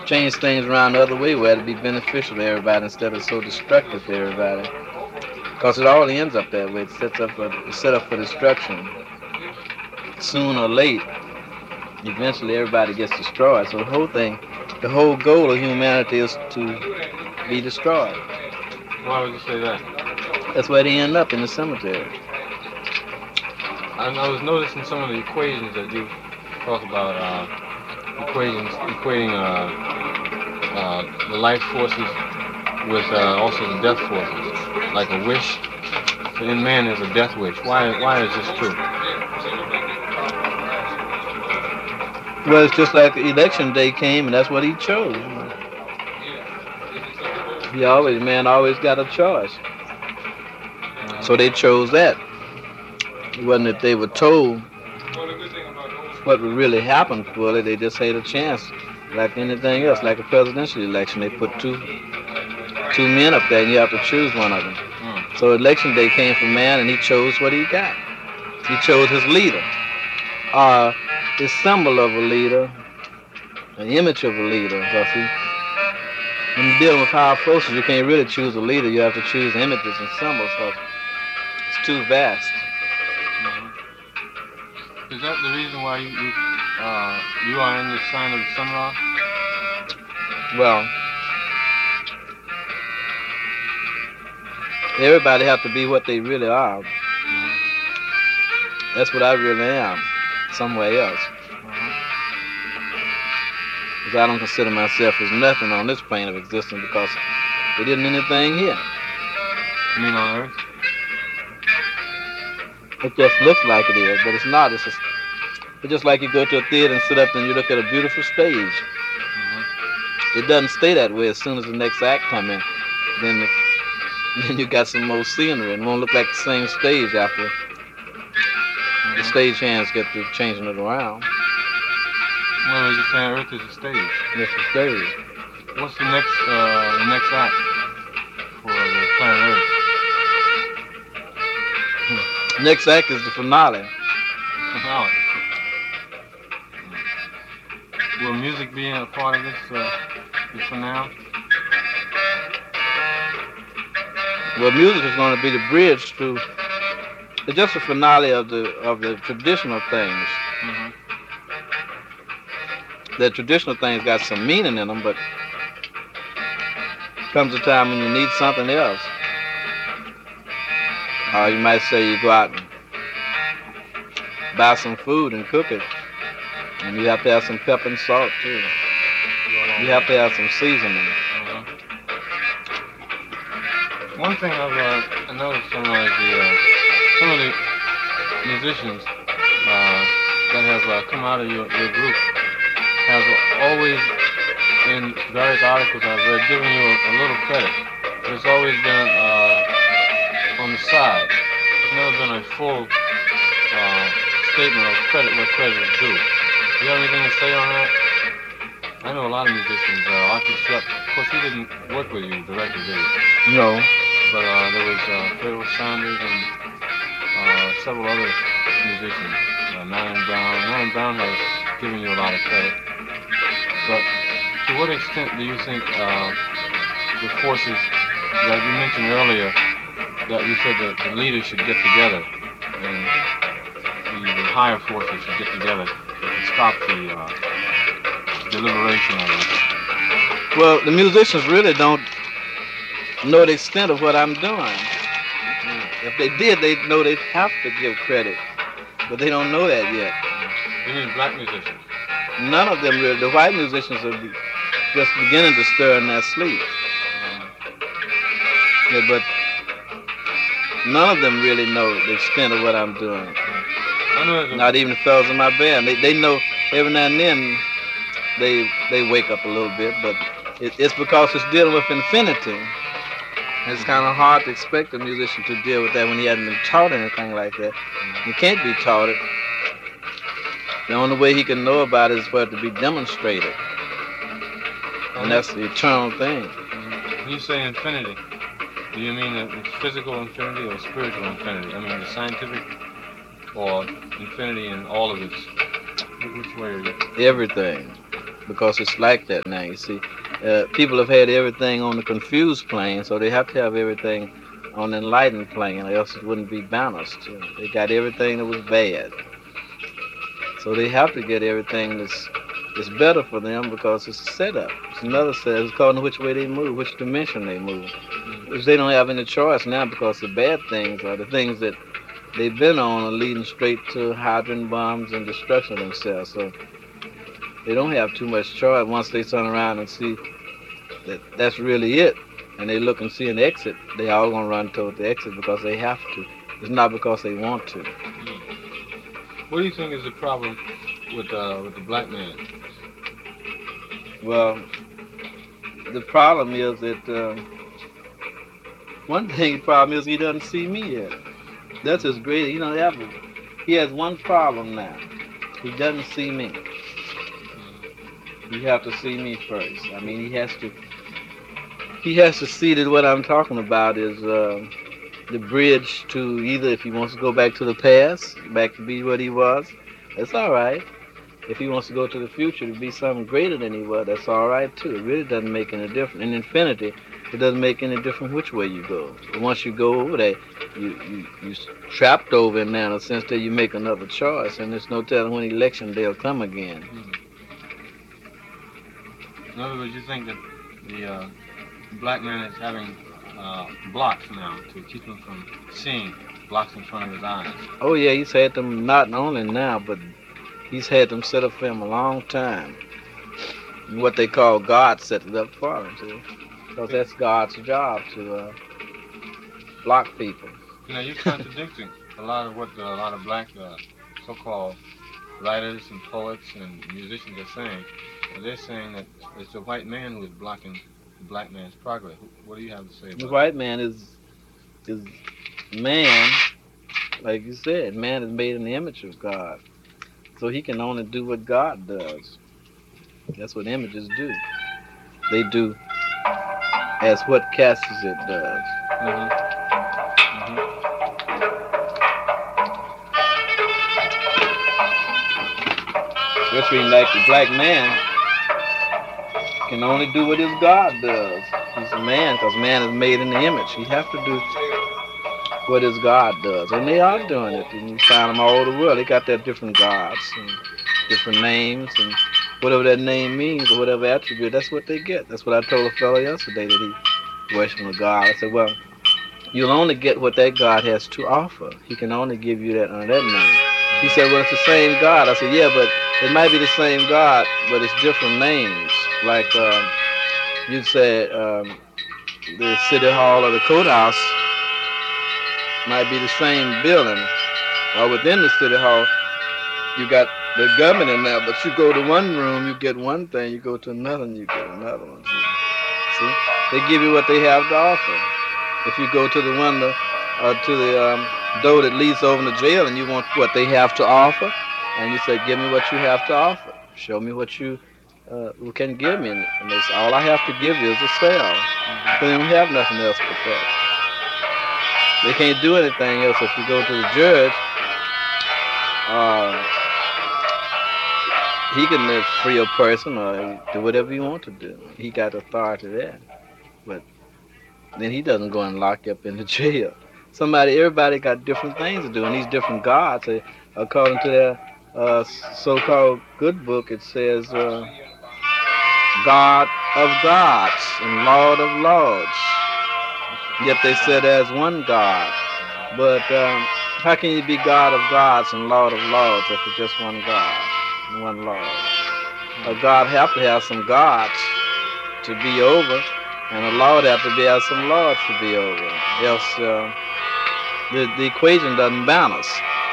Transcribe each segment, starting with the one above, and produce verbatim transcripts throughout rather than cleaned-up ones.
change things around the other way where it'd be beneficial to everybody instead of so destructive to everybody. Because it all ends up that way. It sets up for, it's set up for destruction. Soon or late, eventually everybody gets destroyed. So the whole thing, the whole goal of humanity is to be destroyed. Why would you say that? That's where they end up, in the cemetery. I, I was noticing some of the equations that you talk about, uh, equations, equating uh, uh, the life forces with uh, also the death forces, like a wish. In man, there's a death wish. Why? Why is this true? Well, it's just like election day came, and that's what he chose. He always, man, always got a choice. So they chose that. It wasn't that they were told what would really happen fully. They just had a chance, like anything else, like a presidential election. They put two two men up there, and you have to choose one of them. Mm. So election day came for man, and he chose what he got. He chose his leader, uh, the symbol of a leader, an image of a leader. Because he, when you're dealing with power forces, you can't really choose a leader. You have to choose images and symbols. Because it's too vast. Mm-hmm. Is that the reason why you you, uh, you are in the sign of the sun-ra? Well, everybody have to be what they really are. Mm-hmm. That's what I really am, somewhere else. Mm-hmm. Because I don't consider myself as nothing on this plane of existence because there isn't anything here. You mean on Earth? It just looks like it is, but it's not. It's just, it's just like you go to a theater and sit up and you look at a beautiful stage. Mm-hmm. It doesn't stay that way as soon as the next act come in. Then, the, then you got some more scenery and it won't look like the same stage after Mm-hmm. the stage hands get to changing it around. Well, you're saying Earth is a stage. It's the stage. What's the next uh, the next act for the planet Earth? Next act is the finale. Finale. Will music be a part of this, uh, this finale? Well, music is going to be the bridge to. It's just a finale of the of the traditional things. Mm-hmm. The traditional things got some meaning in them, but comes a time when you need something else. Or you might say you go out and buy some food and cook it, and you have to have some pepper and salt too. You have to have some seasoning. Mm-hmm. One thing I've uh, noticed on uh, the uh, some of the musicians uh, that have uh, come out of your, your group have always, in various articles I've read, given you a, a little credit. But it's always been uh, on the side. It's never been a full uh, statement of credit where credit is due. Do you have anything to say on that? I know a lot of musicians, uh, Archie Shuck, of course he didn't work with you directly, did he? No. But uh, there was uh, Phil Sanders and uh, several other musicians. Uh, Marion Brown. Marion Brown has given you a lot of credit. But to what extent do you think uh, the forces that you mentioned earlier, that you said that the leaders should get together and the, the higher forces should get together to stop the uh, deliberation of it? Well, the musicians really don't know the extent of what I'm doing. If they did, they'd know they'd have to give credit, but they don't know that yet. You mean black musicians? None of them really. The white musicians are be, just beginning to stir in their sleep. Yeah, but none of them really know the extent of what I'm doing. I know Not even the fellows in my band. They they know every now and then they they wake up a little bit, but it, it's because it's dealing with infinity. It's kind of hard to expect a musician to deal with that when he hasn't been taught anything like that. He can't be taught it. The only way he can know about it is for it to be demonstrated. And that's the eternal thing. When you say infinity, do you mean that it's physical infinity or spiritual infinity? I mean the scientific or infinity in all of its, which way are you? Everything. because it's like that now. You see, uh, people have had everything on the confused plane, so they have to have everything on the enlightened plane, or else it wouldn't be balanced. You know, they got everything that was bad, so they have to get everything that's that's better for them because it's a setup. It's another set. It's according to which way they move, which dimension they move. Which they don't have any choice now because the bad things are the things that they've been on are leading straight to hydrogen bombs and destruction of themselves. So they don't have too much choice once they turn around and see that that's really it, and they look and see an exit. They all gonna run toward the exit because they have to. It's not because they want to. What do you think is the problem with uh, with the black man? Well, the problem is that uh, one thing. The problem is he doesn't see me yet. That's his great. You know, ever. He has one problem now. He doesn't see me. You have to see me first. I mean, he has to. He has to see that what I'm talking about is uh, the bridge to either if he wants to go back to the past, back to be what he was, that's all right. If he wants to go to the future to be something greater than he was, that's all right too. It really doesn't make any difference. In infinity, it doesn't make any difference which way you go. But once you go over there, you you you trapped over in there in a sense that you make another choice, and there's no telling when election day will come again. Mm-hmm. In other words, you think that the uh, black man is having uh, blocks now to keep him from seeing, blocks in front of his eyes. Oh yeah, he's had them not only now, but he's had them set up for him a long time. What they call God set it up for him, see? Because that's God's job to uh, block people. You know, you're contradicting a lot of what uh, a lot of black uh, so-called writers and poets and musicians are saying. They're saying that it's the white man who is blocking the black man's progress. What do you have to say about the white man is is man, like you said, man is made in the image of God. So he can only do what God does. That's what images do. They do as what Cassius it does. Mm-hmm. Mm-hmm. Which means like the black man can only do what his God does. He's a man because man is made in the image. He has to do what his God does. And they are doing it. And you find them all over the world. They got their different gods and different names and whatever that name means or whatever attribute, that's what they get. That's what I told a fellow yesterday that he worshiping a God. I said, well, you'll only get what that God has to offer. He can only give you that under that name. He said, well, it's the same God. I said, yeah, but it might be the same God, but it's different names. Like um, you said, um, the city hall or the courthouse might be the same building, or within the city hall, you got the government in there, but you go to one room, you get one thing, you go to another, and you get another one. See, they give you what they have to offer. If you go to the window or to the um, door that leads over to jail, and you want what they have to offer, and you say, give me what you have to offer. Show me what you uh, can give me, and it's all I have to give you is a cell. Mm-hmm. They don't have nothing else but that. They can't do anything else. If you go to the judge, uh, he can uh, free a person or do whatever you want to do. He got authority there, but then he doesn't go and lock you up in the jail. Somebody, everybody got different things to do, and these different gods, uh, according to their uh, so-called good book, it says uh, God of gods and Lord of lords. Yet they said there's one God. But um, how can you be God of gods and Lord of lords if it's just one God and one Lord? A God have to have some gods to be over, and a Lord have to be have some lords to be over. Else uh, the, the equation doesn't balance.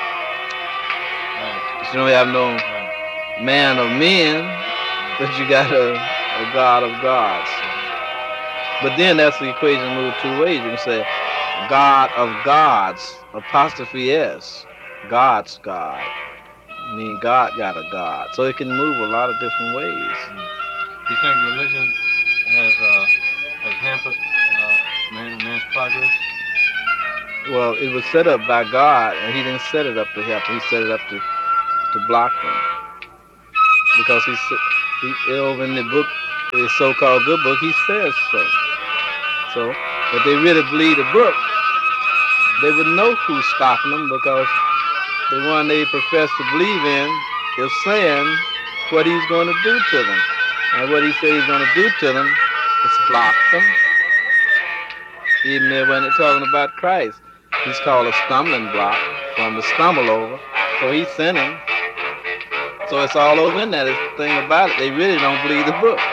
You don't have no man of men, but you got a, a God of gods. But then that's the equation moved two ways. You can say God of gods, apostrophe S, God's God. I mean, God got a God. So it can move a lot of different ways. Do you think religion has, uh, has hampered uh, man, man's progress? Well, it was set up by God, and he didn't set it up to help. He set it up to, to block them. Because he, He, over in the book, the so-called good book, he says so. So, if they really believe the book, they would know who's stopping them because the one they profess to believe in is saying what he's going to do to them. And what he says he's going to do to them is block them. Even when they're talking about Christ, he's called a stumbling block for him to stumble over. So he's sinning. So it's all over in that. It's the thing about it. They really don't believe the book.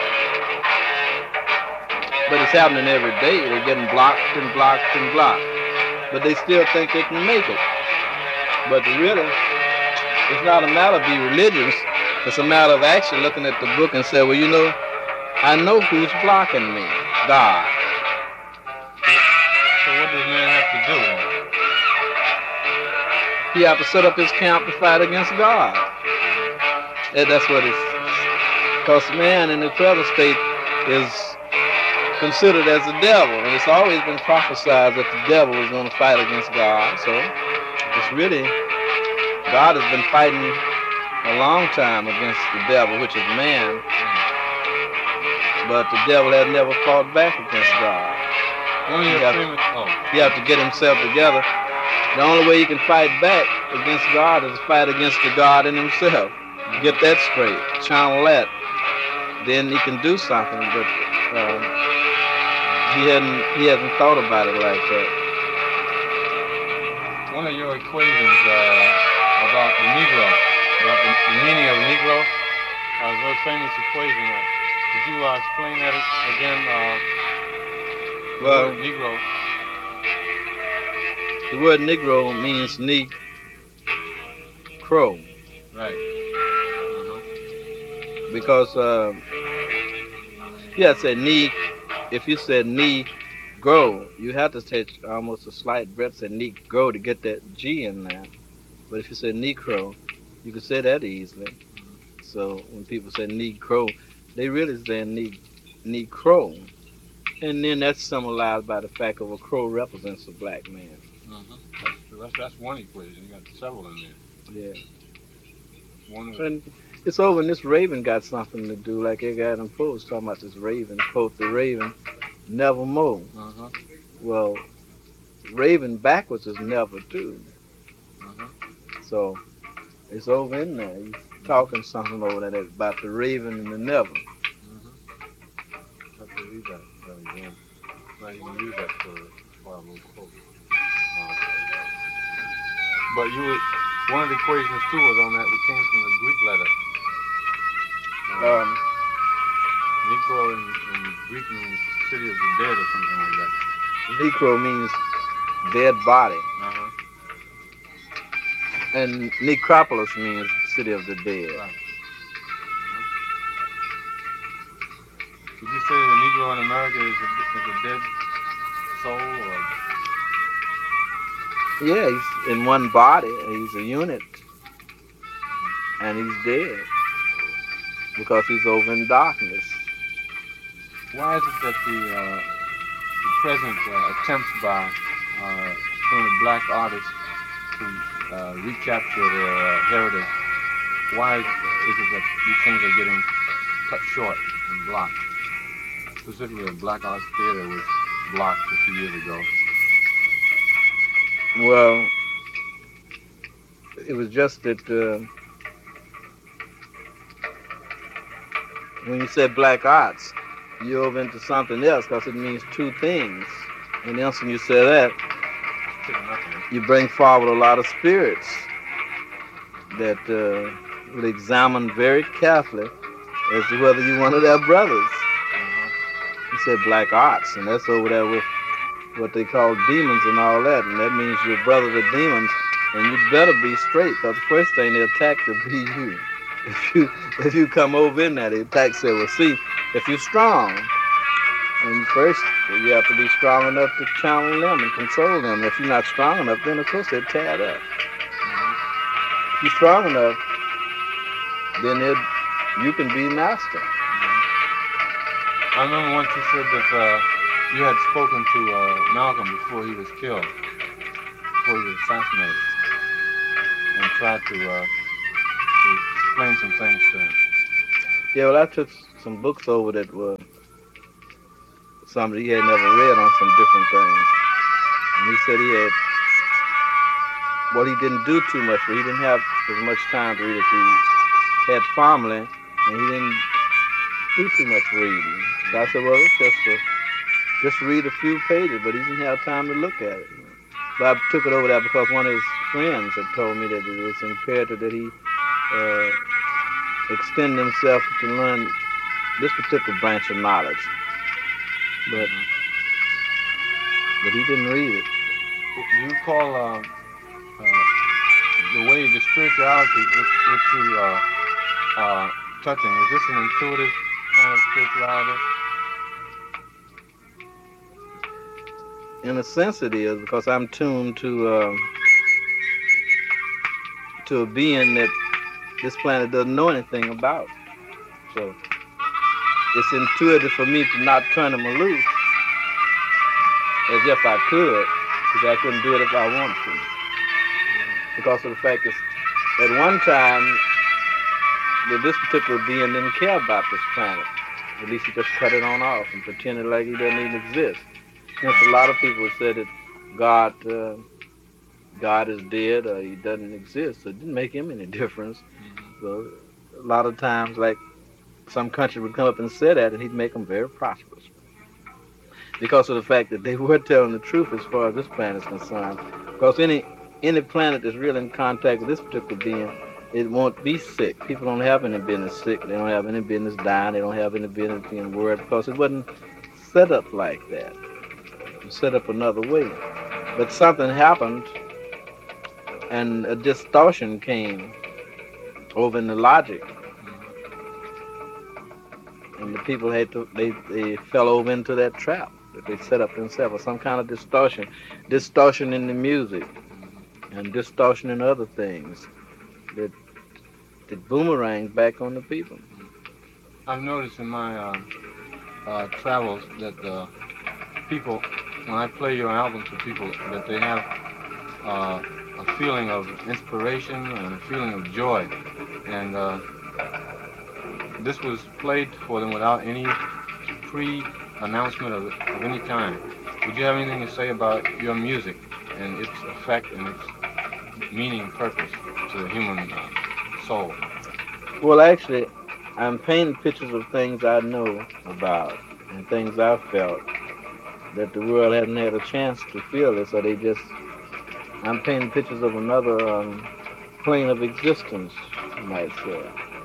But it's happening every day. They're getting blocked and blocked and blocked. But they still think they can make it. But really, it's not a matter of being religious. It's a matter of actually looking at the book and say, well, you know, I know who's blocking me. God. So what does man have to do then? He have to set up his camp to fight against God. And that's what it's... Because man in the present state is considered as the devil. And it's always been prophesied that the devil is going to fight against God. So it's really... God has been fighting a long time against the devil, which is man. But the devil has never fought back against God. Only he, have to, oh. he have to get himself together. The only way he can fight back against God is to fight against the God in himself. Get that straight, channel that. Then he can do something, but uh, he hadn't he hasn't thought about it like that. One of your equations uh, about the Negro, about the, the meaning of Negro, uh, a very famous equation. Uh, could you uh, explain that again? Uh, well, the Negro. The word Negro means ne crow. Right. Uh-huh. Because uh, you have to say knee. If you said knee grow, you have to take almost a slight breath, say knee grow to get that G in there. But if you say Negro, you can say that easily. So when people say Negro, they really say knee Negro. And then that's symbolized by the fact of a crow represents a black man. Uh-huh. That's, that's, that's one equation. You got several in there. Yeah. One and it's over, and this raven got something to do, like Edgar Poe was talking about this raven. Quote the raven, nevermore. Uh-huh. Well, raven backwards is never too. Uh-huh. So it's over in there. He's talking something over there about the raven and the never. Mm-hmm. I have to read that. Again. Not even use that for Bible quote. Uh, but you were, one of the equations too was on that. We came from the Greek letter. Uh, um, Negro in, in Greek means city of the dead or something like that. Negro means dead body. Uh-huh. And necropolis means city of the dead. Right. Did you say the Negro in America is a, is a dead soul, or? Yeah, he's in one body. He's a unit, and he's dead because he's over in darkness. Why is it that the, uh, the present uh, attempts by uh, some of the black artists to uh, recapture their uh, heritage, why is it that these things are getting cut short and blocked? Specifically, the Black Arts Theater was blocked a few years ago. Well, it was just that uh, when you said black arts, you're over into something else because it means two things. And the instant you say that, you bring forward a lot of spirits that uh, will examine very carefully as to whether you're one of their brothers. You said black arts, and that's over there with what they call demons and all that, and that means your brothers are demons, and you better be straight, because the first thing they attack to be you. If you if you come over in there, the attack say, well, see, if you're strong, and first you have to be strong enough to channel them and control them. If you're not strong enough, then of course they tear it up. If you're strong enough, then it, you can be master. I remember once you said that uh, you had spoken to uh, Malcolm before he was killed, before he was assassinated, and tried to, uh, to explain some things to him. Yeah, well, I took some books over that were some that he had never read on some different things. And he said he had, well, he didn't do too much, but he didn't have as much time to read as he had family, and he didn't do too much reading. So I said, well, it's just a, just read a few pages, but he didn't have time to look at it. But I took it over there because one of his friends had told me that it was imperative that he uh, extend himself to learn this particular branch of knowledge. But but he didn't read it. Do you call uh, uh, the way, the spirituality which, which you uh, uh, touching, is this an intuitive kind of spirituality? In a sense, it is because I'm tuned to uh, to a being that this planet doesn't know anything about. So it's intuitive for me to not turn him loose as if I could, because I couldn't do it if I wanted to. Because of the fact that at one time, that this particular being didn't care about this planet. At least he just cut it on off and pretended like he doesn't even exist. Hence, a lot of people said that God, uh, God is dead or he doesn't exist. So it didn't make him any difference. So a lot of times, like some country would come up and say that, and he'd make them very prosperous. Because of the fact that they were telling the truth as far as this planet is concerned. Because any any planet that's really in contact with this particular being, it won't be sick. People don't have any business sick. They don't have any business dying. They don't have any business being worried because it wasn't set up like that. It was set up another way. But something happened, and a distortion came over in the logic. And the people had to, they, they fell over into that trap that they set up themselves, or some kind of distortion. Distortion in the music, and distortion in other things that, that boomerangs back on the people. I've noticed in my uh, uh, travels that uh, people, when I play your albums for people, that they have uh, a feeling of inspiration and a feeling of joy. And uh, this was played for them without any pre-announcement of, of any kind. Would you have anything to say about your music and its effect and its meaning and purpose to the human uh, soul? Well, actually, I'm painting pictures of things I know about and things I've felt that the world hasn't had a chance to feel it, so they just, I'm painting pictures of another um, plane of existence, you might say.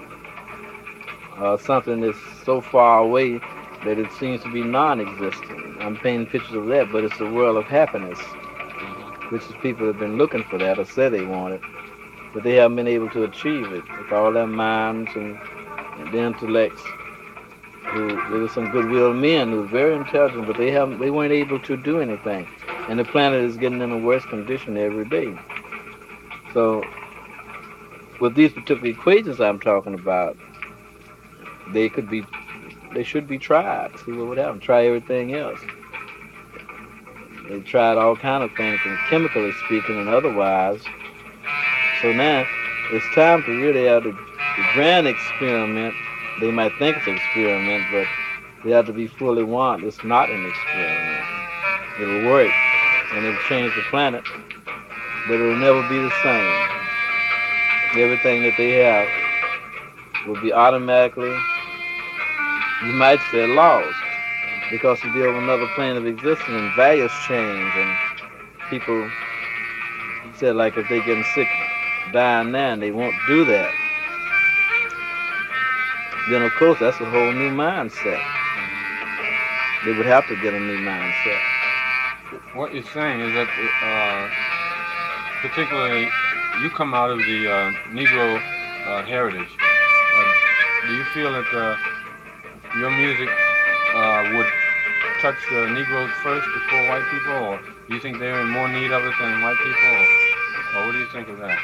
Uh, something that's so far away that it seems to be non-existent. I'm painting pictures of that, but it's a world of happiness, which is people have been looking for that or say they want it, but they haven't been able to achieve it with all their minds and, and the intellects. Who, there were some goodwill men who were very intelligent, but they haven't, they weren't able to do anything. And the planet is getting in a worse condition every day. So, with these particular equations I'm talking about, they could be, they should be tried. See what would happen. Try everything else. They tried all kind of things, and chemically speaking and otherwise. So now it's time to really have the, the grand experiment. They might think it's an experiment, but they have to be fully warned. It's not an experiment. It'll work, and it'll change the planet, but it'll never be the same. Everything that they have will be automatically, you might say, lost, because you deal with another plane of existence and values change, and people said, like, if they're getting sick, dying now, and they won't do that, then of course that's a whole new mindset. They would have to get a new mindset. What you're saying is that, uh, particularly, you come out of the uh, Negro uh, heritage. Uh, do you feel that uh, your music uh, would touch the Negroes first before white people, or do you think they're in more need of it than white people, or, or what do you think of that?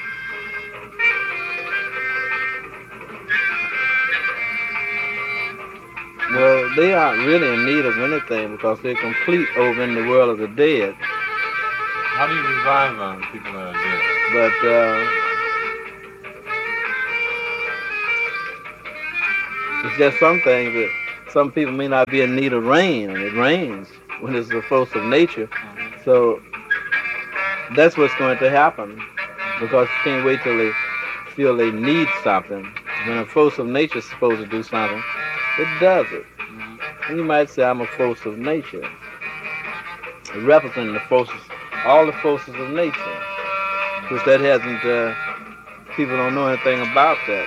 Well, they aren't really in need of anything because they're complete over in the world of the dead. How do you revive um, people that are dead? But uh, It's just some things that some people may not be in need of rain, and it rains when it's the force of nature. So that's what's going to happen, because you can't wait till they feel they need something. When a force of nature is supposed to do something, it does it. And you might say, I'm a force of nature, representing the forces, all the forces of nature, because that hasn't, uh, people don't know anything about that.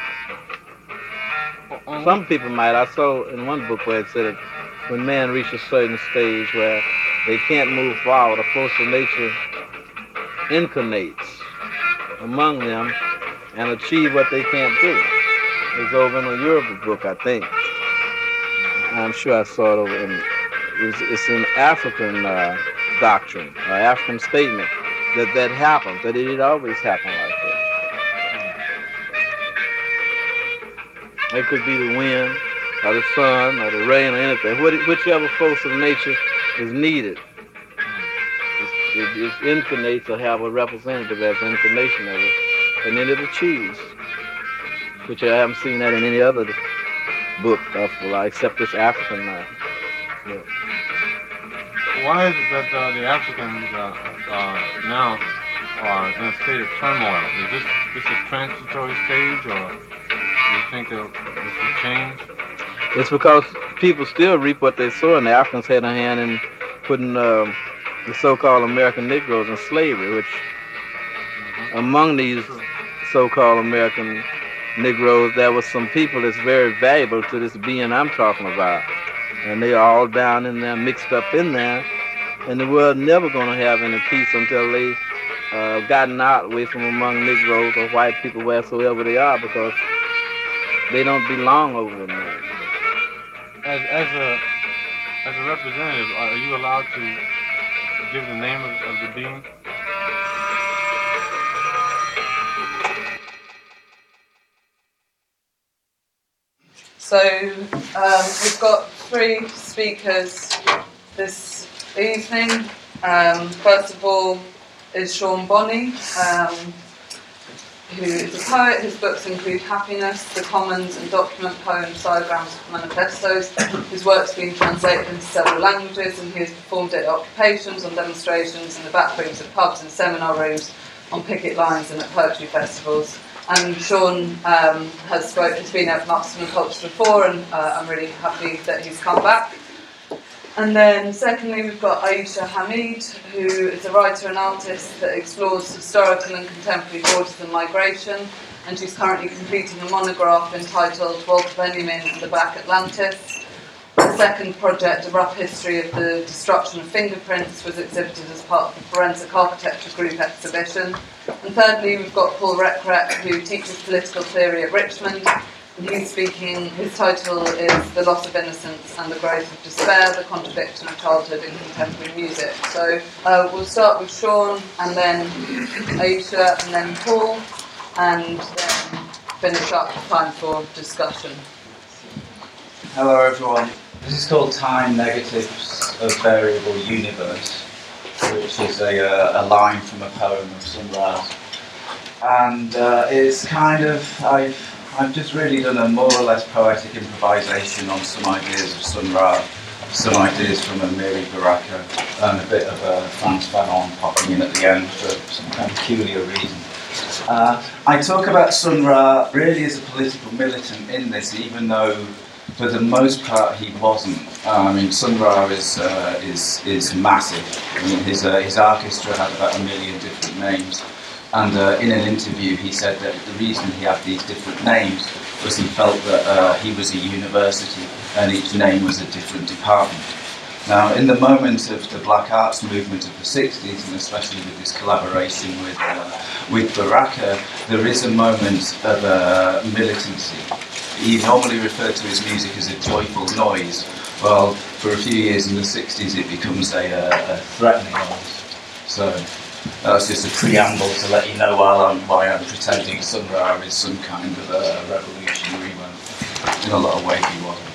Some people might. I saw in one book where it said that when man reaches a certain stage where they can't move forward, a force of nature incarnates among them and achieve what they can't do. It's over in a Yoruba book, I think. I'm sure I saw it over in, it's, it's an African uh, doctrine, an African statement, that that happens, that it always happen like that. It could be the wind, or the sun, or the rain, or anything. Whichever force of nature is needed. It, it incarnates or have a representative as an incarnation of it, and then it achieves. Which I haven't seen that in any other book, of, like, except this African uh, book. Why is it that uh, the Africans uh, uh, now are in a state of turmoil? Is this, this a transitory stage, or do you think that this will change? It's because people still reap what they sow, and the Africans had a hand in putting uh, the so-called American Negroes in slavery, which mm-hmm. among these so-called American Negroes, there was some people that's very valuable to this being I'm talking about. And they are all down in there, mixed up in there. And the world never going to have any peace until they uh, gotten out away from among Negroes or white people, wheresoever they are, because they don't belong over there. As, as, a, as a representative, are you allowed to give the name of, of the being? So um, we've got three speakers this evening. Um, first of all is Sean Bonney, um, who is a poet. His books include Happiness, The Commons, and document poems, diagrams, manifestos. His work's been translated into several languages, and he has performed at occupations, on demonstrations, in the back rooms of pubs and seminar rooms, on picket lines and at poetry festivals. And Sean um, has, spoke, has been at Maximum Culture before, and uh, I'm really happy that he's come back. And then secondly, we've got Aisha Hamid, who is a writer and artist that explores historical and contemporary borders and migration, and she's currently completing a monograph entitled Walter Benjamin and the Black Atlantis. The second project, A Rough History of the Destruction of Fingerprints, was exhibited as part of the Forensic Architecture Group exhibition. And thirdly, we've got Paul Rekrek, who teaches political theory at Richmond, and he's speaking, his title is The Loss of Innocence and the Growth of Despair, the Contradiction of Childhood in Contemporary Music. So uh, we'll start with Sean, and then Aisha, and then Paul, and then finish up time for discussion. Hello everyone. This is called Time Negatives of Variable Universe, which is a, uh, a line from a poem of Sun Ra's. And uh, it's kind of, I've, I've just really done a more or less poetic improvisation on some ideas of Sun Ra, some ideas from Amiri Baraka, and a bit of a Frantz Fanon popping in at the end for some kind of peculiar reason. Uh, I talk about Sun Ra really as a political militant in this, even though for the most part he wasn't. Uh, I mean, Sun Ra is uh, is is massive. I mean, his uh, his orchestra had about a million different names, and uh, in an interview he said that the reason he had these different names was he felt that uh, he was a university and each name was a different department. Now, in the moment of the Black Arts movement of the sixties, and especially with this collaboration with uh, with Baraka, there is a moment of uh, militancy. He normally referred to his music as a joyful noise. Well, for a few years in the sixties, it becomes a, a, a threatening noise. So that's just a preamble to let you know while I'm, why I'm pretending Sun Ra is some kind of a revolutionary when in a lot of ways he wasn't.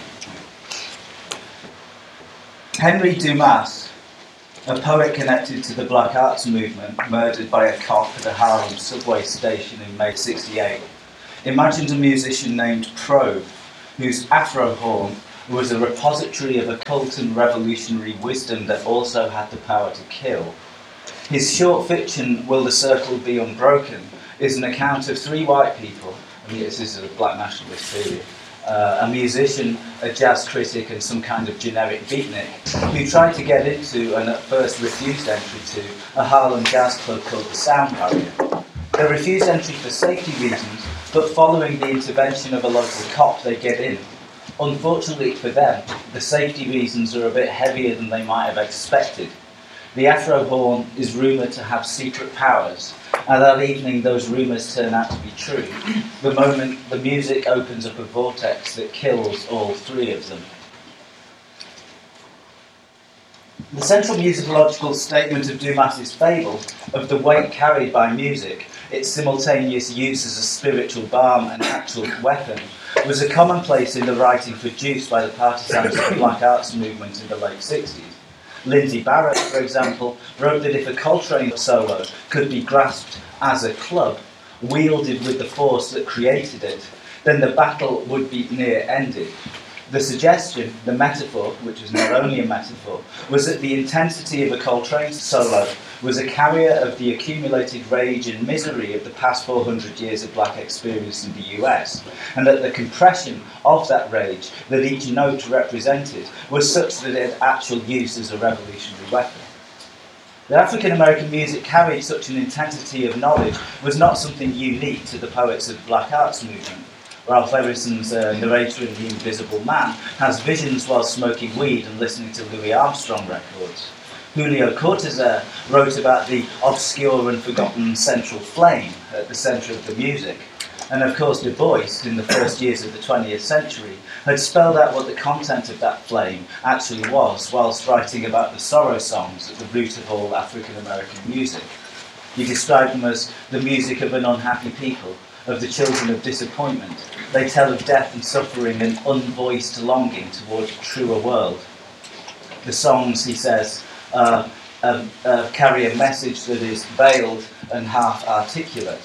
Henry Dumas, a poet connected to the Black Arts movement, murdered by a cop at a Harlem subway station in May sixty-eight, imagined a musician named Probe, whose Afro horn was a repository of occult and revolutionary wisdom that also had the power to kill. His short fiction, Will the Circle Be Unbroken, is an account of three white people, I mean, this is a black nationalist period, uh, a musician, a jazz critic, and some kind of generic beatnik, who tried to get into, and at first refused entry to, a Harlem jazz club called the Sound Barrier. They refused entry for safety reasons, but following the intervention of a local cop, they get in. Unfortunately for them, the safety reasons are a bit heavier than they might have expected. The Afro horn is rumoured to have secret powers, and that evening those rumours turn out to be true. The moment the music opens up a vortex that kills all three of them. The central musicological statement of Dumas's fable, of the weight carried by music, its simultaneous use as a spiritual balm and actual weapon, was a commonplace in the writing produced by the partisans of the Black Arts movement in the late sixties. Lindsay Barrett, for example, wrote that if a Coltrane solo could be grasped as a club, wielded with the force that created it, then the battle would be near ended. The suggestion, the metaphor, which is not only a metaphor, was that the intensity of a Coltrane solo was a carrier of the accumulated rage and misery of the past four hundred years of black experience in the U S, and that the compression of that rage that each note represented was such that it had actual use as a revolutionary weapon. That African American music carried such an intensity of knowledge was not something unique to the poets of the Black Arts movement. Ralph Ellison's uh, narrator in The Invisible Man has visions while smoking weed and listening to Louis Armstrong records. Julio Cortázar wrote about the obscure and forgotten central flame at the centre of the music. And of course, Du Bois, in the first years of the twentieth century, had spelled out what the content of that flame actually was, whilst writing about the sorrow songs at the root of all African American music. He described them as the music of an unhappy people, of the children of disappointment. They tell of death and suffering and unvoiced longing toward a truer world. The songs, he says, uh, uh, uh, carry a message that is veiled and half articulate.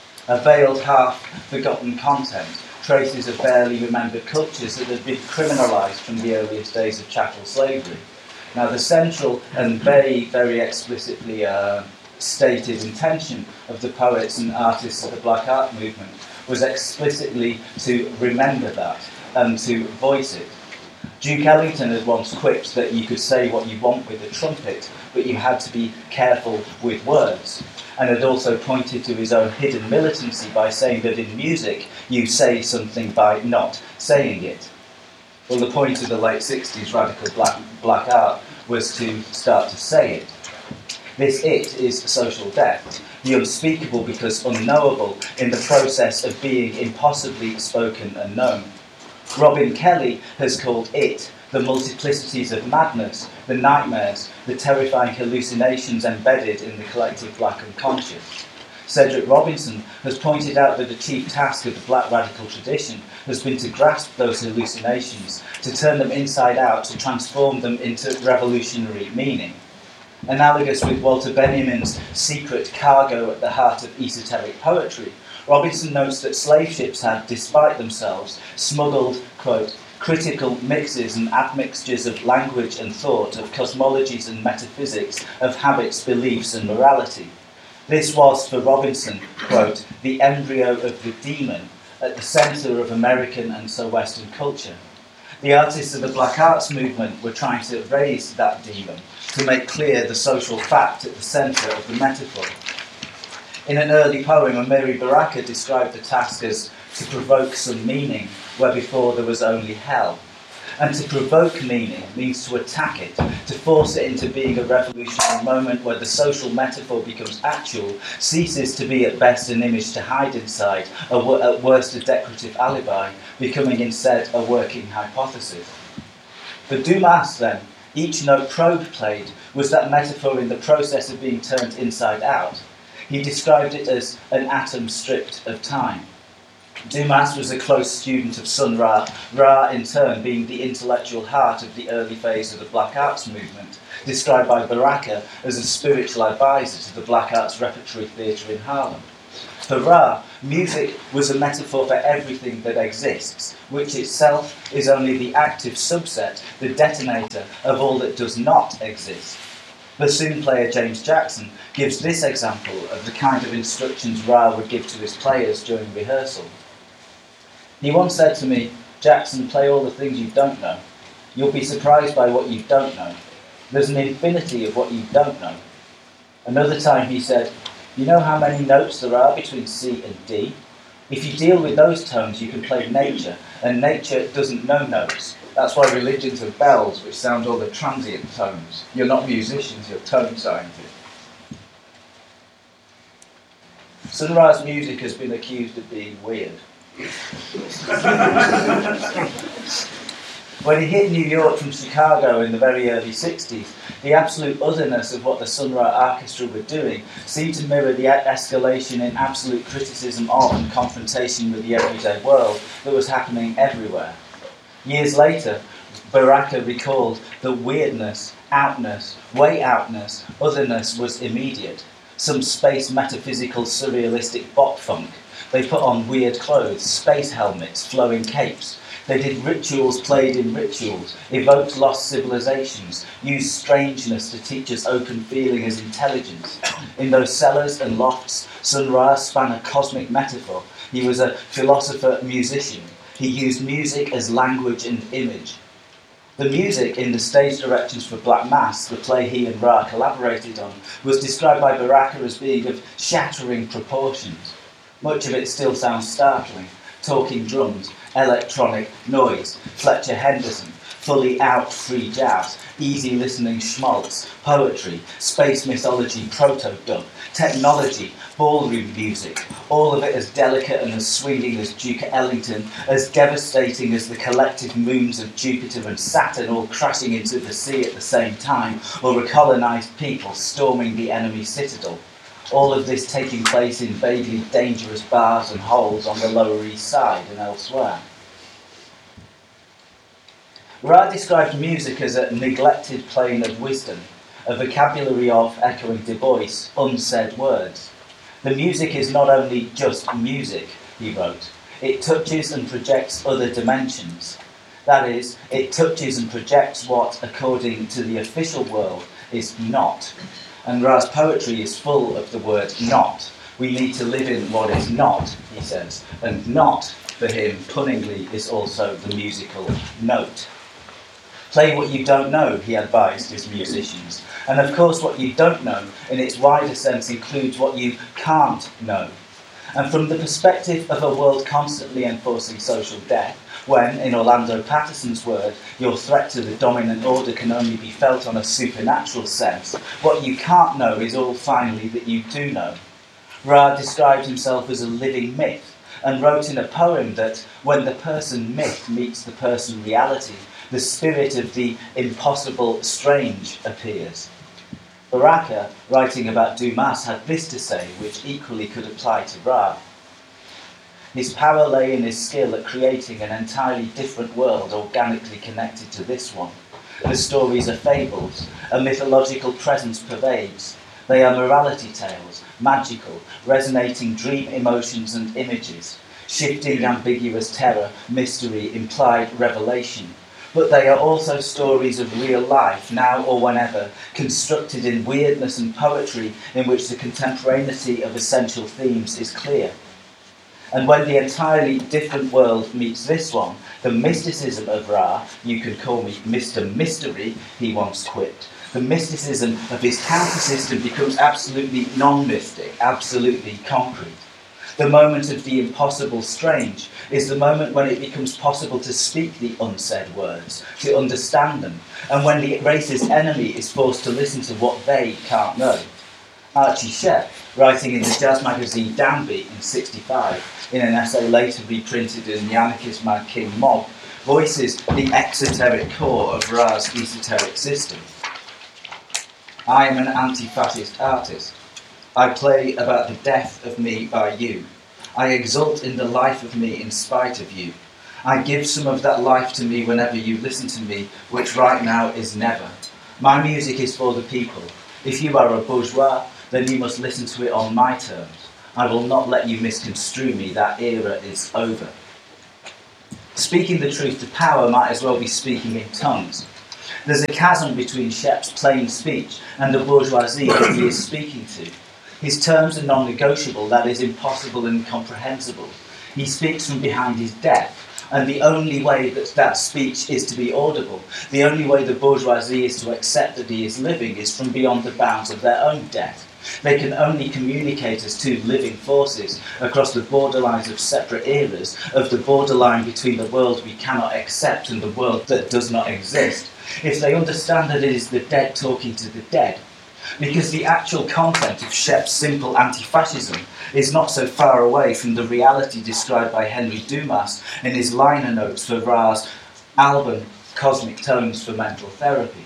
A veiled, half-forgotten content, traces of barely remembered cultures that had been criminalised from the earliest days of chattel slavery. Now, the central and very, very explicitly uh, stated intention of the poets and artists of the Black Art movement was explicitly to remember that and to voice it. Duke Ellington had once quipped that you could say what you want with a trumpet, but you had to be careful with words, and had also pointed to his own hidden militancy by saying that in music you say something by not saying it. Well, the point of the late sixties radical black, black art was to start to say it. This it is social death, the unspeakable because unknowable in the process of being impossibly spoken and known. Robin Kelly has called it the multiplicities of madness, the nightmares, the terrifying hallucinations embedded in the collective black unconscious. Cedric Robinson has pointed out that the chief task of the black radical tradition has been to grasp those hallucinations, to turn them inside out, to transform them into revolutionary meaning. Analogous with Walter Benjamin's secret cargo at the heart of esoteric poetry, Robinson notes that slave ships had, despite themselves, smuggled, quote, critical mixes and admixtures of language and thought, of cosmologies and metaphysics, of habits, beliefs and morality. This was, for Robinson, quote, the embryo of the demon at the centre of American and so Western culture. The artists of the Black Arts movement were trying to raise that demon, to make clear the social fact at the centre of the metaphor. In an early poem, Amiri Baraka described the task as to provoke some meaning where before there was only hell. And to provoke meaning means to attack it, to force it into being a revolutionary moment where the social metaphor becomes actual, ceases to be at best an image to hide inside, or at worst a decorative alibi, becoming instead a working hypothesis. For Dumas, then, each note Probe played was that metaphor in the process of being turned inside out. He described it as an atom stripped of time. Dumas was a close student of Sun Ra, Ra in turn being the intellectual heart of the early phase of the Black Arts movement, described by Baraka as a spiritual advisor to the Black Arts repertory theatre in Harlem. For Ra, music was a metaphor for everything that exists, which itself is only the active subset, the detonator of all that does not exist. Bassoon player James Jackson gives this example of the kind of instructions Ra would give to his players during rehearsal. He once said to me, "Jackson, play all the things you don't know. You'll be surprised by what you don't know. There's an infinity of what you don't know." Another time he said, "You know how many notes there are between C and D? If you deal with those tones, you can play nature, and nature doesn't know notes. That's why religions have bells, which sound all the transient tones. You're not musicians, you're tone scientists." Sun Ra's music has been accused of being weird. When he hit New York from Chicago in the very early sixties, the absolute otherness of what the Sun Ra Orchestra were doing seemed to mirror the escalation in absolute criticism of and confrontation with the everyday world that was happening everywhere. Years later, Baraka recalled that weirdness, outness, way outness, otherness was immediate. Some space metaphysical surrealistic bop funk. They put on weird clothes, space helmets, flowing capes. They did rituals played in rituals, evoked lost civilizations, used strangeness to teach us open feeling as intelligence. In those cellars and lofts, Sun Ra span a cosmic metaphor. He was a philosopher musician. He used music as language and image. The music in the stage directions for Black Mass, the play he and Ra collaborated on, was described by Baraka as being of shattering proportions. Much of it still sounds startling. Talking drums, electronic noise, Fletcher Henderson, fully out free jazz, easy listening schmaltz, poetry, space mythology proto-dub, technology, ballroom music, all of it as delicate and as swinging as Duke Ellington, as devastating as the collective moons of Jupiter and Saturn all crashing into the sea at the same time, or a colonised people storming the enemy citadel. All of this taking place in vaguely dangerous bars and holes on the Lower East Side and elsewhere. Ra described music as a neglected plane of wisdom, a vocabulary of, echoing Du Bois, unsaid words. The music is not only just music, he wrote, it touches and projects other dimensions. That is, it touches and projects what, according to the official world, is not. And Ra's poetry is full of the word not. We need to live in what is not, he says. And not, for him, punningly, is also the musical note. Play what you don't know, he advised his musicians. And of course what you don't know, in its wider sense, includes what you can't know. And from the perspective of a world constantly enforcing social death, when, in Orlando Patterson's word, your threat to the dominant order can only be felt on a supernatural sense, what you can't know is all finally that you do know. Ra described himself as a living myth, and wrote in a poem that when the person myth meets the person reality, the spirit of the impossible strange appears. Baraka, writing about Dumas, had this to say, which equally could apply to Ra. His power lay in his skill at creating an entirely different world organically connected to this one. The stories are fables, a mythological presence pervades. They are morality tales, magical, resonating dream emotions and images, shifting ambiguous terror, mystery, implied revelation. But they are also stories of real life, now or whenever, constructed in weirdness and poetry in which the contemporaneity of essential themes is clear. And when the entirely different world meets this one, the mysticism of Ra, you can call me Mister Mystery, he once quipped, the mysticism of his counter-system becomes absolutely non-mystic, absolutely concrete. The moment of the impossible strange is the moment when it becomes possible to speak the unsaid words, to understand them, and when the racist enemy is forced to listen to what they can't know. Archie Shepp, writing in the jazz magazine Downbeat in sixty-five, in an essay later reprinted in the anarchist Mad King Mob, voices the exoteric core of Ra's esoteric system. I am an anti-fascist artist. I play about the death of me by you. I exult in the life of me in spite of you. I give some of that life to me whenever you listen to me, which right now is never. My music is for the people. If you are a bourgeois, then you must listen to it on my terms. I will not let you misconstrue me, that era is over. Speaking the truth to power might as well be speaking in tongues. There's a chasm between Shep's plain speech and the bourgeoisie that he is speaking to. His terms are non-negotiable, that is, impossible and incomprehensible. He speaks from behind his death, and the only way that that speech is to be audible, the only way the bourgeoisie is to accept that he is living, is from beyond the bounds of their own death. They can only communicate as two living forces across the borderlines of separate eras, of the borderline between the world we cannot accept and the world that does not exist, if they understand that it is the dead talking to the dead. Because the actual content of Shep's simple anti-fascism is not so far away from the reality described by Henry Dumas in his liner notes for Ra's album Cosmic Tones for Mental Therapy.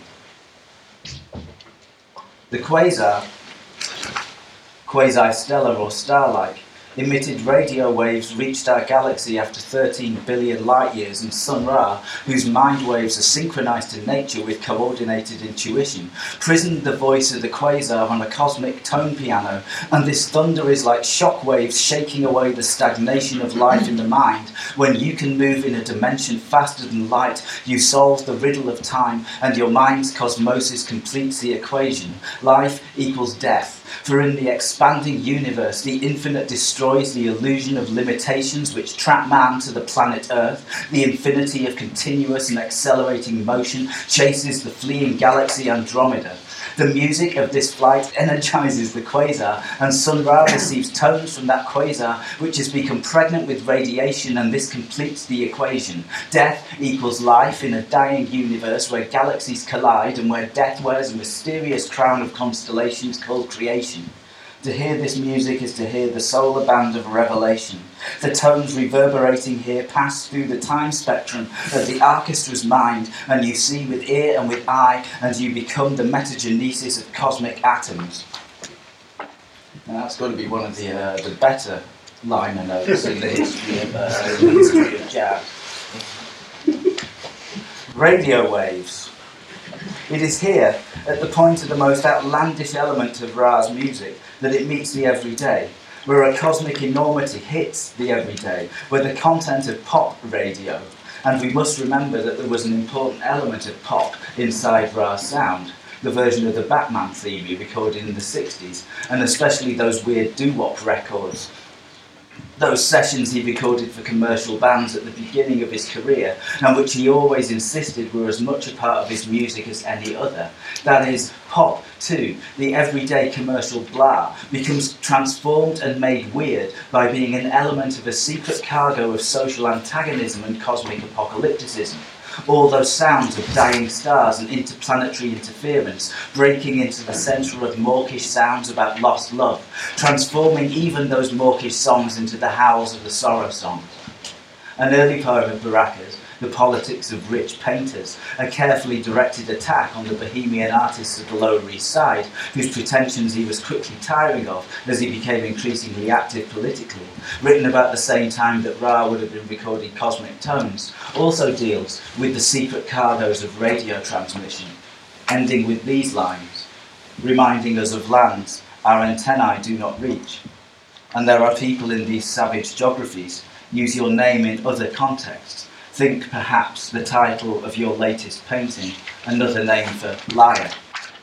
The quasar, quasi-stellar or star-like, emitted radio waves reached our galaxy after thirteen billion light years, and Sun Ra, whose mind waves are synchronized to nature with coordinated intuition, prisoned the voice of the quasar on a cosmic tone piano, and this thunder is like shock waves shaking away the stagnation of life in the mind. When you can move in a dimension faster than light, you solve the riddle of time, and your mind's cosmosis completes the equation. Life equals death. For in the expanding universe, the infinite destroys the illusion of limitations which trap man to the planet Earth. The infinity of continuous and accelerating motion chases the fleeing galaxy Andromeda. The music of this flight energizes the quasar, and Sun Ra receives tones from that quasar which has become pregnant with radiation, and this completes the equation. Death equals life in a dying universe where galaxies collide and where death wears a mysterious crown of constellations called creation. To hear this music is to hear the solar band of revelation. The tones reverberating here pass through the time spectrum of the orchestra's mind, and you see with ear and with eye, and you become the metagenesis of cosmic atoms. And that's got to be one of the uh, the better liner notes in the history of, uh, in the history of jazz. Radio waves. It is here, at the point of the most outlandish element of Ra's music, that it meets the everyday, where a cosmic enormity hits the everyday, where the content of pop radio, and we must remember that there was an important element of pop inside Ra's sound, the version of the Batman theme he recorded in the sixties, and especially those weird doo-wop records. Those sessions he recorded for commercial bands at the beginning of his career, and which he always insisted were as much a part of his music as any other. That is, pop, too, the everyday commercial blah, becomes transformed and made weird by being an element of a secret cargo of social antagonism and cosmic apocalypticism. All those sounds of dying stars and interplanetary interference breaking into the centre of mawkish sounds about lost love, transforming even those mawkish songs into the howls of the sorrow songs. An early poem of Baraka's, The Politics of Rich Painters, a carefully directed attack on the bohemian artists of the Lower East Side, whose pretensions he was quickly tiring of as he became increasingly active politically, written about the same time that Ra would have been recording Cosmic Tones, also deals with the secret cargoes of radio transmission, ending with these lines, reminding us of lands our antennae do not reach. And there are people in these savage geographies. Use your name in other contexts. Think perhaps the title of your latest painting, another name for liar.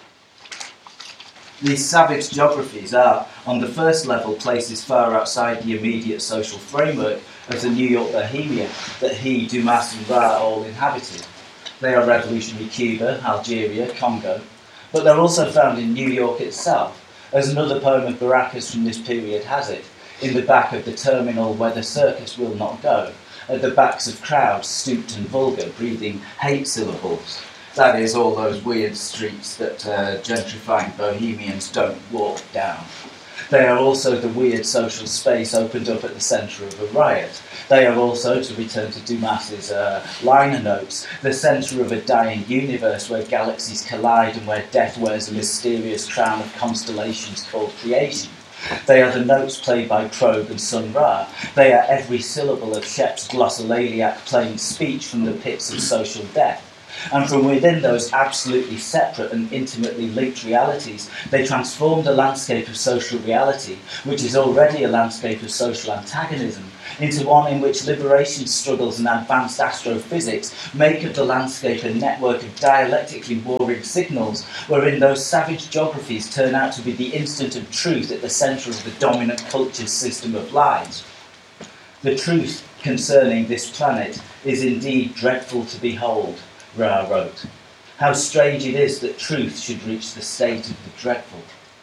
These savage geographies are, on the first level, places far outside the immediate social framework of the New York bohemia that he, Dumas and Ra all inhabited. They are revolutionary Cuba, Algeria, Congo, but they're also found in New York itself, as another poem of Baraka's from this period has it, in the back of the terminal where the circus will not go, at the backs of crowds stooped and vulgar, breathing hate syllables. That is, all those weird streets that uh, gentrifying bohemians don't walk down. They are also the weird social space opened up at the centre of a riot. They are also, to return to Dumas's uh, liner notes, the centre of a dying universe where galaxies collide and where death wears a mysterious crown of constellations called creation. They are the notes played by Probe and Sun Ra. They are every syllable of Shep's glossolaliac plain speech from the pits of social death. And from within those absolutely separate and intimately linked realities, they transformed a landscape of social reality, which is already a landscape of social antagonism, into one in which liberation struggles and advanced astrophysics make of the landscape a network of dialectically warring signals, wherein those savage geographies turn out to be the instant of truth at the centre of the dominant culture's system of lies. The truth concerning this planet is indeed dreadful to behold, Ra wrote. How strange it is that truth should reach the state of the dreadful.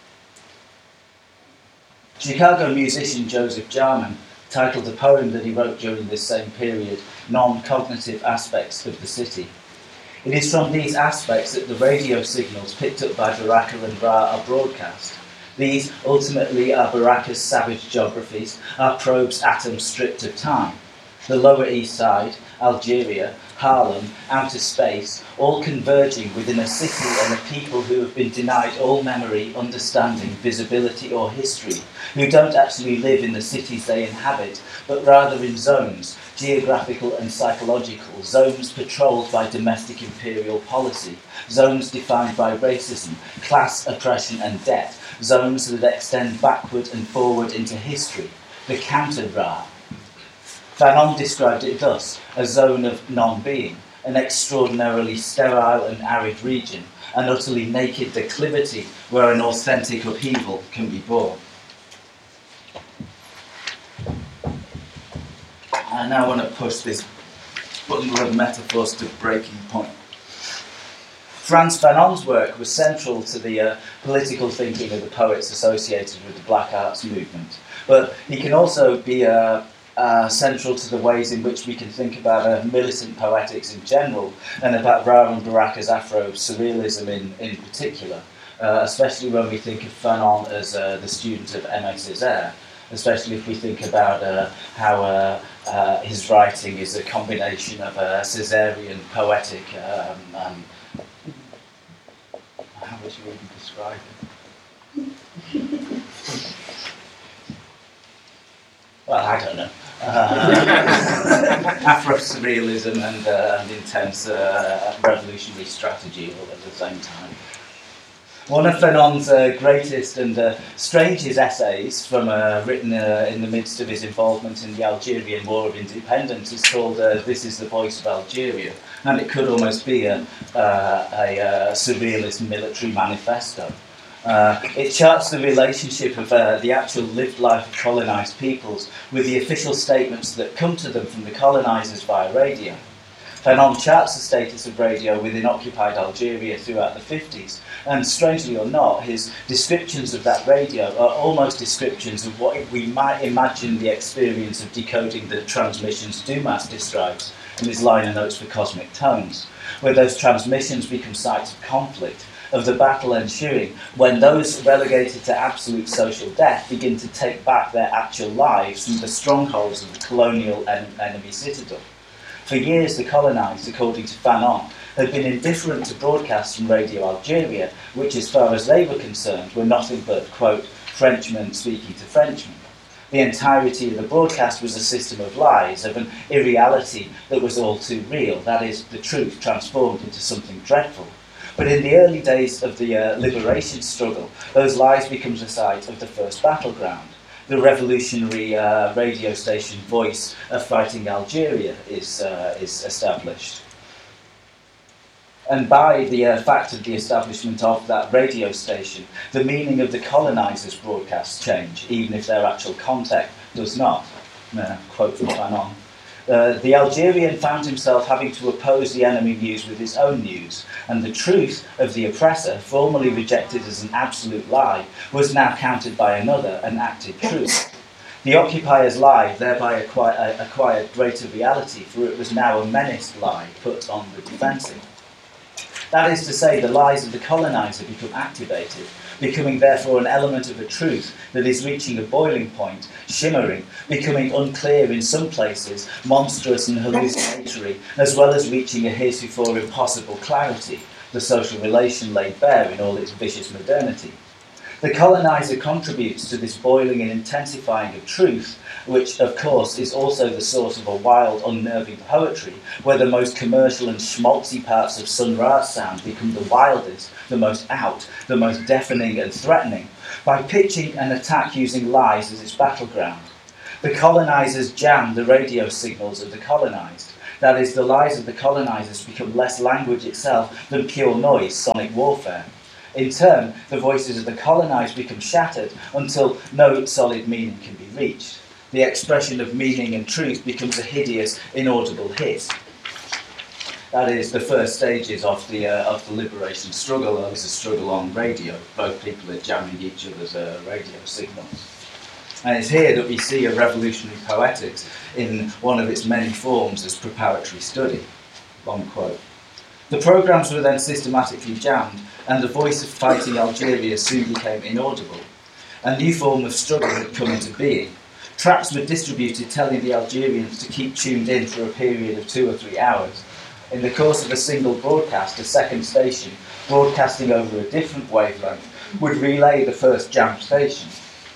Chicago musician Joseph Jarman titled a poem that he wrote during this same period, Non-Cognitive Aspects of the City. It is from these aspects that the radio signals picked up by Baraka and Ra are broadcast. These, ultimately, are Baraka's savage geographies, are Probe's atoms stripped of time. The Lower East Side, Algeria, Harlem, outer space, all converging within a city and a people who have been denied all memory, understanding, visibility or history, who don't actually live in the cities they inhabit, but rather in zones, geographical and psychological, zones patrolled by domestic imperial policy, zones defined by racism, class oppression and debt, zones that extend backward and forward into history, the counter-Ra. Fanon described it thus, a zone of non-being, an extraordinarily sterile and arid region, an utterly naked declivity where an authentic upheaval can be born. I now want to push this bundle of metaphors to breaking point. Frantz Fanon's work was central to the uh, political thinking of the poets associated with the Black Arts movement, but he can also be uh, uh, central to the ways in which we can think about uh, militant poetics in general, and about Ra and Baraka's Afro-surrealism in, in particular, uh, especially when we think of Fanon as uh, the student of Aimé Césaire, especially if we think about uh, how uh, uh, his writing is a combination of uh, Caesarean poetic, um, um, how would you even describe it? Well, I don't know. Uh, Afro-surrealism and, uh, and intense uh, revolutionary strategy all at the same time. One of Fanon's uh, greatest and uh, strangest essays, from uh, written uh, in the midst of his involvement in the Algerian War of Independence, is called uh, This is the Voice of Algeria, and it could almost be a, uh, a uh, surrealist military manifesto. Uh, it charts the relationship of uh, the actual lived life of colonised peoples with the official statements that come to them from the colonisers via radio. Fanon charts the status of radio within occupied Algeria throughout the fifties, and strangely or not, his descriptions of that radio are almost descriptions of what we might imagine the experience of decoding the transmissions Dumas describes in his liner notes for Cosmic Tones, where those transmissions become sites of conflict, of the battle ensuing, when those relegated to absolute social death begin to take back their actual lives from the strongholds of the colonial en- enemy citadel. For years, the colonised, according to Fanon, had been indifferent to broadcasts from Radio Algeria, which, as far as they were concerned, were nothing but, quote, Frenchmen speaking to Frenchmen. The entirety of the broadcast was a system of lies, of an irreality that was all too real, that is, the truth transformed into something dreadful. But in the early days of the uh, liberation struggle, those lies become the site of the first battleground. The revolutionary uh, radio station Voice of Fighting Algeria is, uh, is established. And by the uh, fact of the establishment of that radio station, the meaning of the colonisers' broadcasts change, even if their actual content does not. Uh, quote from Fanon. Uh, the Algerian found himself having to oppose the enemy news with his own news, and the truth of the oppressor, formerly rejected as an absolute lie, was now countered by another, an acted truth. The occupier's lie thereby acquired, acquired greater reality, for it was now a menaced lie put on the defensive. That is to say, the lies of the coloniser become activated, becoming therefore an element of a truth that is reaching a boiling point, shimmering, becoming unclear in some places, monstrous and hallucinatory, as well as reaching a heretofore impossible clarity, the social relation laid bare in all its vicious modernity. The colonizer contributes to this boiling and intensifying of truth, which, of course, is also the source of a wild, unnerving poetry, where the most commercial and schmaltzy parts of Sun Ra's sound become the wildest, the most out, the most deafening and threatening, by pitching an attack using lies as its battleground. The colonizers jam the radio signals of the colonized. That is, the lies of the colonizers become less language itself than pure noise, sonic warfare. In turn, the voices of the colonized become shattered until no solid meaning can be reached. The expression of meaning and truth becomes a hideous, inaudible hiss. That is, the first stages of the uh, of the liberation struggle. It's a struggle on radio. Both people are jamming each other's uh, radio signals. And it's here that we see a revolutionary poetics in one of its many forms as preparatory study. Long quote. The programmes were then systematically jammed, and the voice of fighting Algeria soon became inaudible. A new form of struggle had come into being. Tracks were distributed telling the Algerians to keep tuned in for a period of two or three hours. In the course of a single broadcast, a second station, broadcasting over a different wavelength, would relay the first jammed station.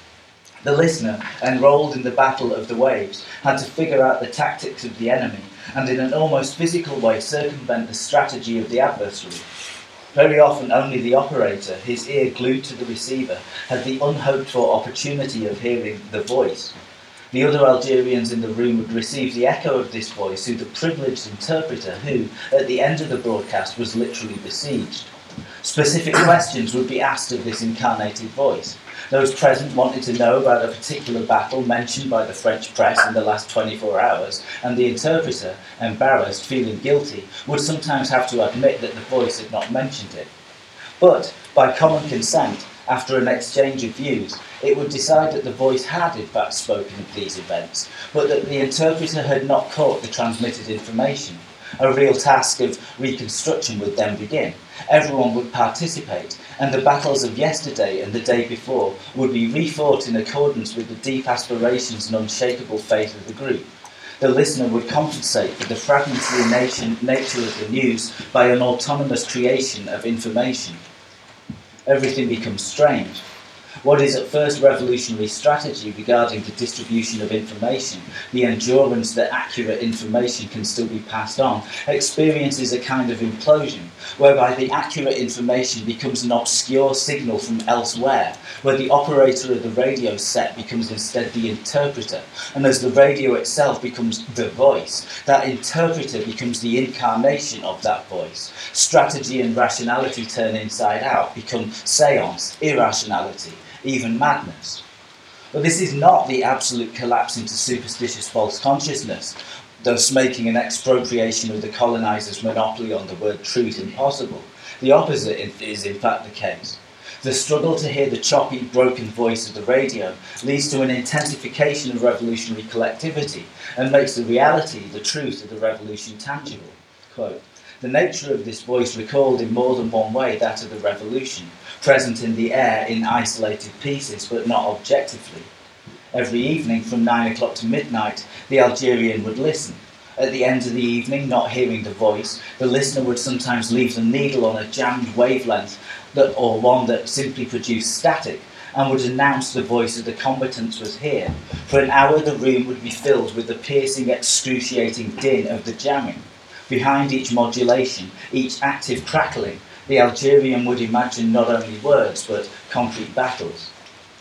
The listener, enrolled in the battle of the waves, had to figure out the tactics of the enemy and in an almost physical way circumvent the strategy of the adversary. Very often only the operator, his ear glued to the receiver, had the unhoped-for opportunity of hearing the voice. The other Algerians in the room would receive the echo of this voice through the privileged interpreter who, at the end of the broadcast, was literally besieged. Specific questions would be asked of this incarnated voice. Those present wanted to know about a particular battle mentioned by the French press in the last twenty-four hours, and the interpreter, embarrassed, feeling guilty, would sometimes have to admit that the voice had not mentioned it. But, by common consent, after an exchange of views, it would decide that the voice had in fact spoken of these events, but that the interpreter had not caught the transmitted information. A real task of reconstruction would then begin. Everyone would participate, and the battles of yesterday and the day before would be refought in accordance with the deep aspirations and unshakable faith of the group. The listener would compensate for the fragmentary nation, nature of the news by an autonomous creation of information. Everything becomes strange. What is at first revolutionary strategy regarding the distribution of information, the endurance that accurate information can still be passed on, experiences a kind of implosion, whereby the accurate information becomes an obscure signal from elsewhere, where the operator of the radio set becomes instead the interpreter, and as the radio itself becomes the voice, that interpreter becomes the incarnation of that voice. Strategy and rationality turn inside out, become seance, irrationality, even madness. But this is not the absolute collapse into superstitious false consciousness, thus making an expropriation of the colonizers' monopoly on the word truth impossible. The opposite is in fact the case. The struggle to hear the choppy, broken voice of the radio leads to an intensification of revolutionary collectivity and makes the reality, the truth of the revolution tangible. Quote, the nature of this voice recalled in more than one way that of the revolution, present in the air in isolated pieces, but not objectively. Every evening from nine o'clock to midnight, the Algerian would listen. At the end of the evening, not hearing the voice, the listener would sometimes leave the needle on a jammed wavelength that, or one that simply produced static, and would announce the voice of the combatants was here. For an hour the room would be filled with the piercing, excruciating din of the jamming. Behind each modulation, each active crackling, the Algerian would imagine not only words, but concrete battles.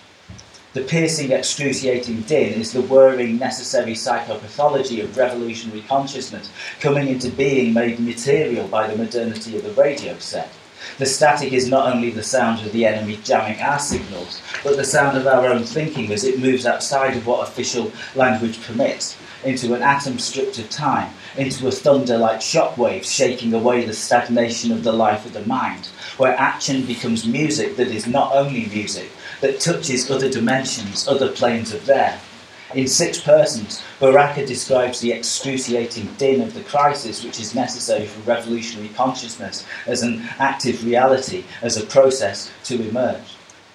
The piercing, excruciating din is the whirring, necessary psychopathology of revolutionary consciousness coming into being made material by the modernity of the radio set. The static is not only the sound of the enemy jamming our signals, but the sound of our own thinking as it moves outside of what official language permits, into an atom stripped of time, into a thunder like shockwaves shaking away the stagnation of the life of the mind, where action becomes music that is not only music, that touches other dimensions, other planes of there. In Six Persons, Baraka describes the excruciating din of the crisis which is necessary for revolutionary consciousness as an active reality, as a process to emerge.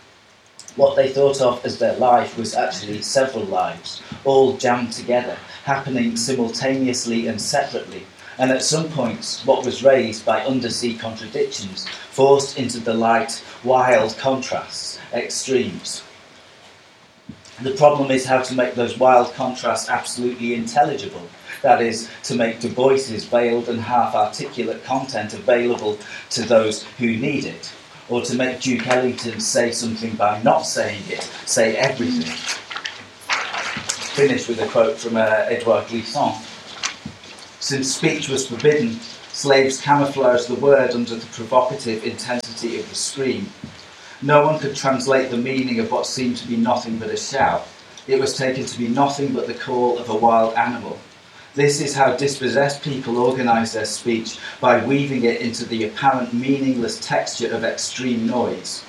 What they thought of as their life was actually several lives, all jammed together, happening simultaneously and separately, and at some points what was raised by undersea contradictions forced into the light wild contrasts, extremes. The problem is how to make those wild contrasts absolutely intelligible. That is, to make Du Bois's veiled and half-articulate content available to those who need it, or to make Duke Ellington say something by not saying it, say everything. Finish with a quote from uh, Edouard Glissant. Since speech was forbidden, slaves camouflaged the word under the provocative intensity of the scream. No one could translate the meaning of what seemed to be nothing but a shout. It was taken to be nothing but the call of a wild animal. This is how dispossessed people organise their speech, by weaving it into the apparent meaningless texture of extreme noise.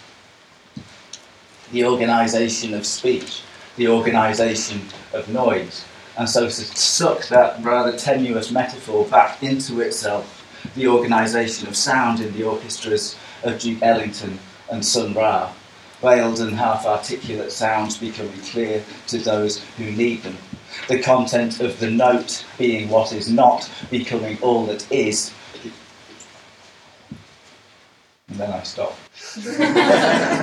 The organisation of speech, the organisation of noise. And so to suck that rather tenuous metaphor back into itself, the organisation of sound in the orchestras of Duke Ellington and Sun Ra, veiled and half-articulate sounds becoming clear to those who need them. The content of the note being what is not, becoming all that is. And then I stop.